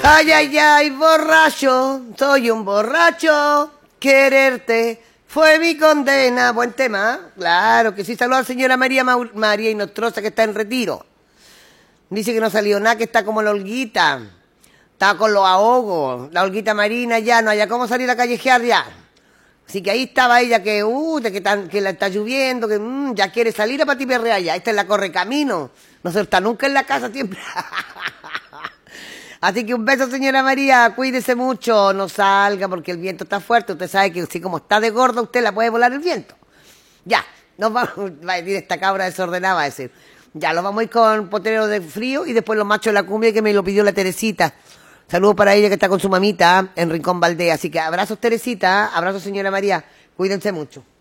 Ay, ay, ay, borracho, soy un borracho, quererte fue mi condena. Buen tema, ¿eh? Claro que sí. Saludos a la señora María Inostroza, que está en retiro. Dice que no salió nada, que está como la Olguita. Está con los ahogos. La Olguita Marina ya, no haya cómo salir a callejear ya. Así que ahí estaba ella que la está lloviendo, que ya quiere salir a patiperrear ya. Esta es la correcamino. No se está nunca en la casa siempre. Así que un beso, señora María, cuídese mucho, no salga porque el viento está fuerte. Usted sabe que así como está de gorda, usted la puede volar el viento. Ya, nos vamos, va a decir esta cabra desordenada, va a decir. Ya, nos vamos a ir con Potrero de Frío y después los machos de la cumbia que me lo pidió la Teresita. Saludos para ella que está con su mamita en Rincón Valdés. Así que abrazos, Teresita, abrazos, señora María, cuídense mucho.